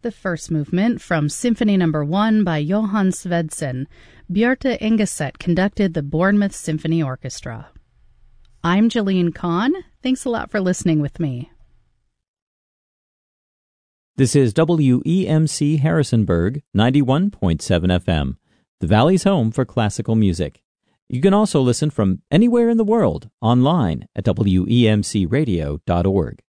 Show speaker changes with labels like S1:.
S1: The first movement from Symphony No. 1 by Johann Svedsen. Bjarte Engeset conducted the Bournemouth Symphony Orchestra. I'm Jalene Kahn. Thanks a lot for listening with me.
S2: This is WEMC Harrisonburg, 91.7 FM, the Valley's home for classical music. You can also listen from anywhere in the world online at WEMCradio.org.